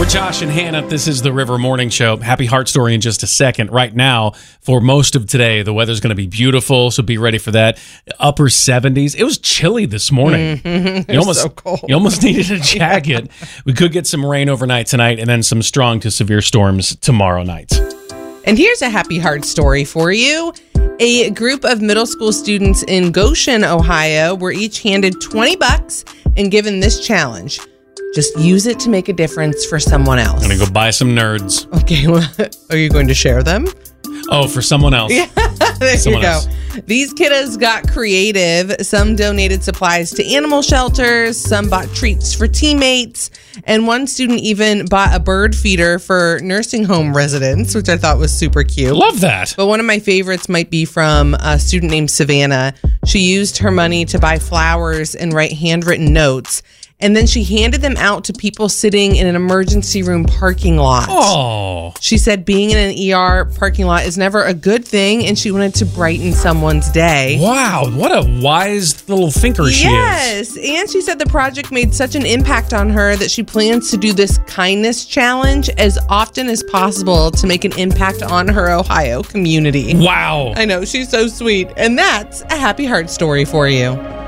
We're Josh and Hannah. This is the River Morning Show. Happy Heart Story in just a second. Right now, for most of today, the weather's going to be beautiful, so be ready for that. Upper 70s. It was chilly this morning. So cold. You almost needed a jacket. We could get some rain overnight tonight and then some strong to severe storms tomorrow night. And here's a happy heart story for you. A group of middle school students in Goshen, Ohio, were each handed $20 and given this challenge. Just use it to make a difference for someone else. I'm going to go buy some nerds. Okay, well, are you going to share them? Oh, for someone else. Yeah, there Someone you go. else. These kiddos got creative. Some donated supplies to animal shelters. Some bought treats for teammates. And one student even bought a bird feeder for nursing home residents, which I thought was super cute. Love that. But one of my favorites might be from a student named Savannah. She used her money to buy flowers and write handwritten notes. And then she handed them out to people sitting in an emergency room parking lot. Oh. She said being in an ER parking lot is never a good thing, and she wanted to brighten someone's day. Wow. What a wise little thinker she is. Yes. And she said the project made such an impact on her that she plans to do this kindness challenge as often as possible to make an impact on her Ohio community. Wow. I know. She's so sweet. And that's a happy heart story for you.